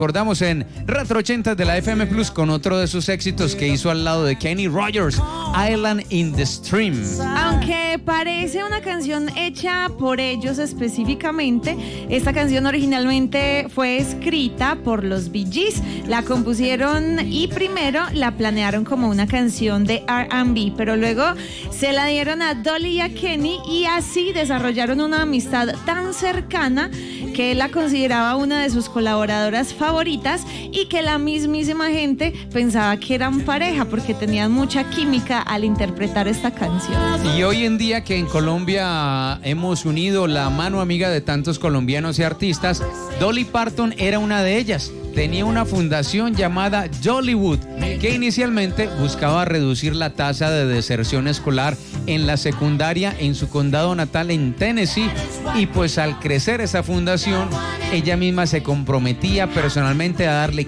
Recordamos en Retro 80 de la FM Plus con otro de sus éxitos que hizo al lado de Kenny Rogers, Island in the Stream. Aunque parece una canción hecha por ellos específicamente, esta canción originalmente fue escrita por los Bee Gees. La compusieron y primero la planearon como una canción de R&B, pero luego se la dieron a Dolly y a Kenny y así desarrollaron una amistad tan cercana que él la consideraba una de sus colaboradoras favoritas y que la mismísima gente pensaba que eran pareja porque tenían mucha química al interpretar esta canción. Y hoy en día que en Colombia hemos unido la mano amiga de tantos colombianos y artistas, Dolly Parton era una de ellas. Tenía una fundación llamada Jollywood, que inicialmente buscaba reducir la tasa de deserción escolar en la secundaria en su condado natal en Tennessee, y pues al crecer esa fundación, ella misma se comprometía personalmente a darle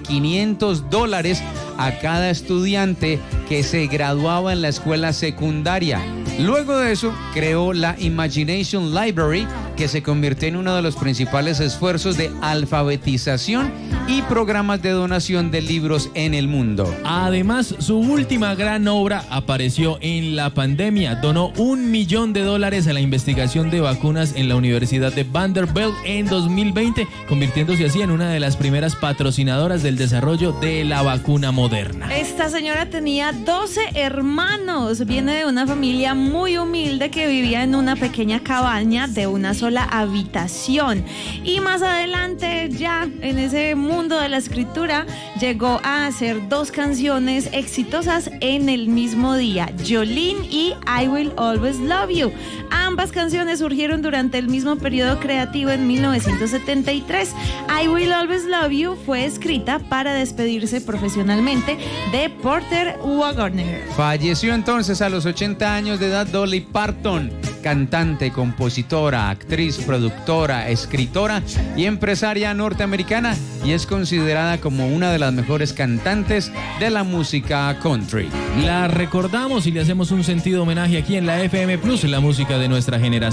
$500 a cada estudiante que se graduaba en la escuela secundaria. Luego de eso, creó la Imagination Library, que se convirtió en uno de los principales esfuerzos de alfabetización y programas de donación de libros en el mundo. Además, su última gran obra apareció en la pandemia. Donó $1 millón a la investigación de vacunas en la Universidad de Vanderbilt en 2020, convirtiéndose así en una de las primeras patrocinadoras del desarrollo de la vacuna moderna. Esta señora tenía 12 hermanos. Viene de una familia muy humilde que vivía en una pequeña cabaña de una sola habitación. Y más adelante, ya en ese mundo de la escritura, llegó a hacer 2 canciones exitosas en el mismo día, Jolene y I Will Always Love You. Ambas canciones surgieron durante el mismo periodo creativo en 1973. I Will Always Love You fue escrita para despedirse profesionalmente de Porter Wagoner. Falleció entonces a los 80 años de edad Dolly Parton, cantante, compositora, actriz, productora, escritora y empresaria norteamericana, y es considerada como una de las mejores cantantes de la música country. La recordamos y le hacemos un sentido homenaje aquí en la FM Plus, la música de nuestra generación.